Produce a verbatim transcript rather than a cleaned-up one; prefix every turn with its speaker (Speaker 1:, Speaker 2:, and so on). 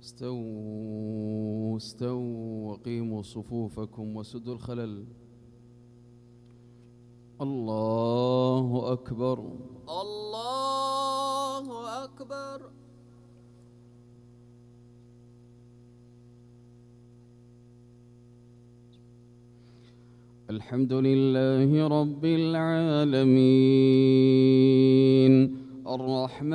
Speaker 1: استووا استووا وقيموا صفوفكم وسدوا الخلل. الله أكبر
Speaker 2: الله أكبر.
Speaker 1: الحمد لله رب العالمين الرحمن